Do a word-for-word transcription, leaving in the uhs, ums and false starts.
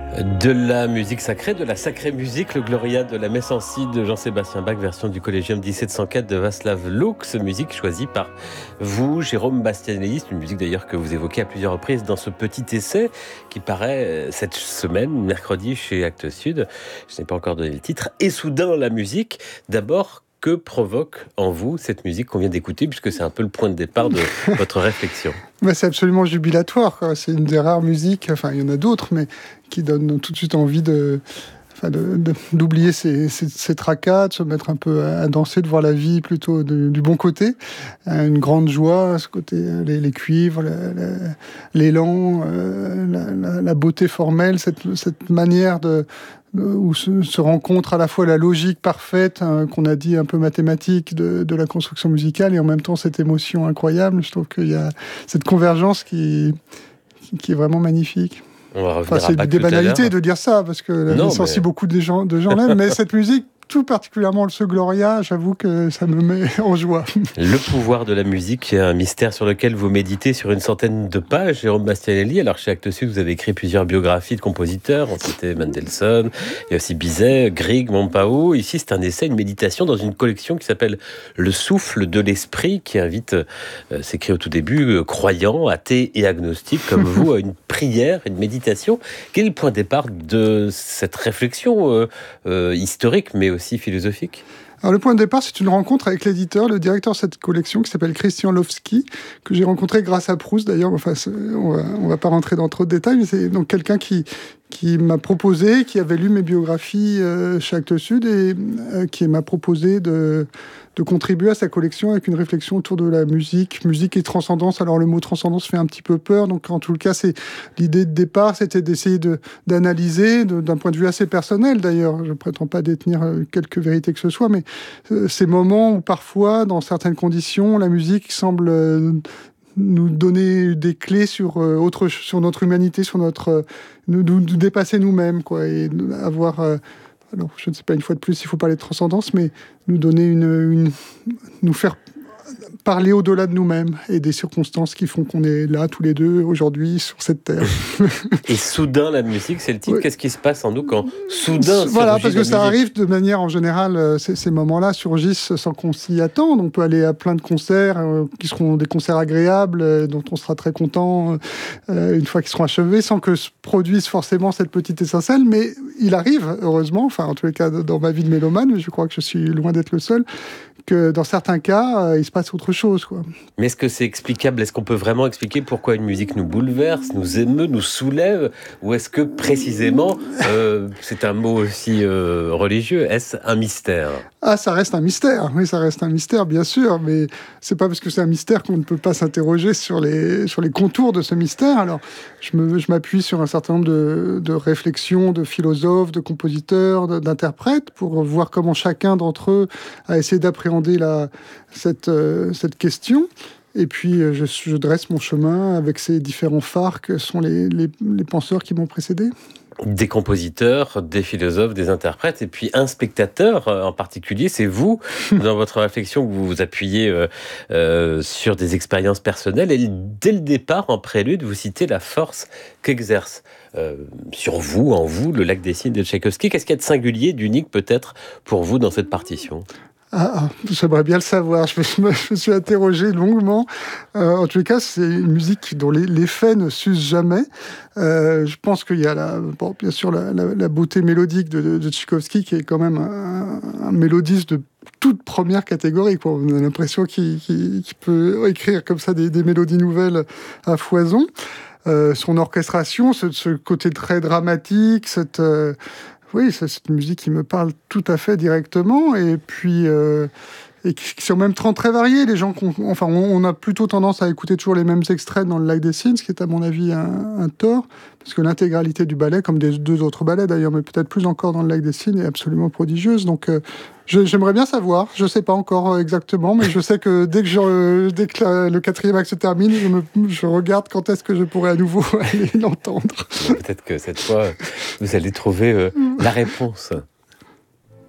De la musique sacrée, de la sacrée musique, le Gloria de la Messe en Si de Jean-Sébastien Bach, version du Collegium dix-sept cent quatre de Václav Lux, musique choisie par vous, Jérôme Bastianelli, une musique d'ailleurs que vous évoquez à plusieurs reprises dans ce petit essai qui paraît cette semaine, mercredi, chez Actes Sud. Je n'ai pas encore donné le titre. Et soudain, la musique, d'abord, que provoque en vous cette musique qu'on vient d'écouter, puisque c'est un peu le point de départ de votre réflexion? Bah, c'est absolument jubilatoire, quoi. C'est une des rares musiques, enfin il y en a d'autres, mais qui donne tout de suite envie de, enfin de, de, d'oublier ses, ses, ses tracas, de se mettre un peu à, à danser, de voir la vie plutôt de, du bon côté. Euh, une grande joie, ce côté, les, les cuivres, la, la, l'élan, euh, la, la, la beauté formelle, cette, cette manière de où se, se rencontre à la fois la logique parfaite, hein, qu'on a dit un peu mathématique de, de la construction musicale, et en même temps cette émotion incroyable. Je trouve qu'il y a cette convergence qui, qui est vraiment magnifique. On va revenir enfin, c'est à Bach des tout à banalités l'heure. de dire ça, parce que la Non, Messe mais... beaucoup de gens, de gens l'aiment, mais cette musique, tout particulièrement ce Gloria, j'avoue que ça me met en joie. Le pouvoir de la musique, un mystère sur lequel vous méditez sur une centaine de pages, Jérôme Bastianelli. Alors chez Actes Sud, vous avez écrit plusieurs biographies de compositeurs. On citait Mendelssohn, il y a aussi Bizet, Grieg, Montpau. Ici, c'est un essai, une méditation dans une collection qui s'appelle Le souffle de l'esprit, qui invite, euh, c'est écrit au tout début, euh, croyants, athées et agnostiques comme vous, à une prière, une méditation. Quel est le point de départ de cette réflexion euh, euh, historique, mais aussi philosophique? Alors, le point de départ, c'est une rencontre avec l'éditeur, le directeur de cette collection, qui s'appelle Christian Lowski, que j'ai rencontré grâce à Proust. D'ailleurs, enfin, on va, on va pas rentrer dans trop de détails, mais c'est donc quelqu'un qui, qui m'a proposé, qui avait lu mes biographies euh, chez Actes Sud, et euh, qui m'a proposé de, de contribuer à sa collection avec une réflexion autour de la musique, musique et transcendance. Alors, le mot transcendance fait un petit peu peur, donc en tout cas, c'est l'idée de départ, c'était d'essayer de, d'analyser, de, d'un point de vue assez personnel d'ailleurs. Je prétends pas détenir quelque vérité que ce soit, mais euh, ces moments où parfois, dans certaines conditions, la musique semble euh, nous donner des clés sur euh, autre, sur notre humanité, sur notre euh, nous, nous, nous dépasser nous-mêmes, quoi, et avoir euh, alors je ne sais pas, une fois de plus il faut parler de transcendance, mais nous donner une, une nous faire parler au-delà de nous-mêmes et des circonstances qui font qu'on est là tous les deux aujourd'hui sur cette terre. Et soudain la musique, c'est le titre. Oui. Qu'est-ce qui se passe en nous quand soudain voilà, parce que ça musique. Arrive de manière en général, ces, ces moments-là surgissent sans qu'on s'y attende. On peut aller à plein de concerts euh, qui seront des concerts agréables, euh, dont on sera très content euh, une fois qu'ils seront achevés, sans que se produise forcément cette petite étincelle. Mais il arrive, heureusement, enfin en tous les cas dans ma vie de mélomane, je crois que je suis loin d'être le seul, que dans certains cas, euh, il se passe autre chose, quoi. Mais est-ce que c'est explicable? Est-ce qu'on peut vraiment expliquer pourquoi une musique nous bouleverse, nous émeut, nous soulève? Ou est-ce que précisément, euh, c'est un mot aussi euh, religieux, est-ce un mystère? Ah, ça reste un mystère, oui, ça reste un mystère, bien sûr, mais c'est pas parce que c'est un mystère qu'on ne peut pas s'interroger sur les, sur les contours de ce mystère. Alors, je, me, je m'appuie sur un certain nombre de, de réflexions de philosophes, de compositeurs, de, d'interprètes, pour voir comment chacun d'entre eux a essayé d'appréhender la, cette, euh, cette question. Et puis, je, je dresse mon chemin avec ces différents phares que sont les, les, les penseurs qui m'ont précédé. Des compositeurs, des philosophes, des interprètes, et puis un spectateur en particulier, c'est vous, dans votre réflexion, vous vous appuyez euh, euh, sur des expériences personnelles, et dès le départ, en prélude, vous citez la force qu'exerce euh, sur vous, en vous, le Lac des Cygnes de Tchaïkovski. Qu'est-ce qu'il y a de singulier, d'unique peut-être, pour vous dans cette partition ? Ah, j'aimerais bien le savoir. Je me, je me suis interrogé longuement. Euh, en tous les cas, c'est une musique dont les, les faits ne s'usent jamais. Euh, je pense qu'il y a la, bon, bien sûr la, la, la beauté mélodique de, de, de Tchaïkovski, qui est quand même un, un mélodiste de toute première catégorie, quoi. On a l'impression qu'il, qu'il, qu'il peut écrire comme ça des, des mélodies nouvelles à foison. Euh, son orchestration, ce, ce côté très dramatique, cette... Euh, Oui, c'est une musique qui me parle tout à fait directement, et puis euh, et qui, qui sont même très, très variés. Les gens, enfin, on, on a plutôt tendance à écouter toujours les mêmes extraits dans le Lac des Cygnes, ce qui est à mon avis un, un tort, parce que l'intégralité du ballet, comme des deux autres ballets d'ailleurs, mais peut-être plus encore dans le Lac des Cygnes, est absolument prodigieuse. Donc, euh, je, j'aimerais bien savoir. Je sais pas encore exactement, mais je sais que dès que, je, dès que la, le quatrième acte se termine, je, me, je regarde quand est-ce que je pourrais à nouveau aller l'entendre. Peut-être que cette fois, vous allez trouver euh, la réponse.